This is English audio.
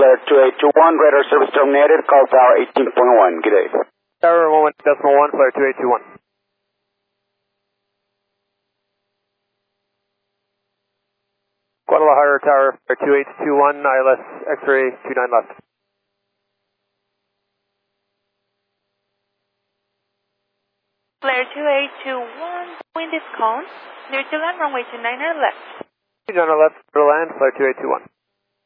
Flare 2821, radar service terminated, call tower 18.1. Good day. Tower 11.1, Flare 2821. Guadalajara Tower, Flare 2821, ILS X-ray 29 left. Flare 2821, wind is calm. Near to land, runway 29 left. 29 left, to land, Flare 2821.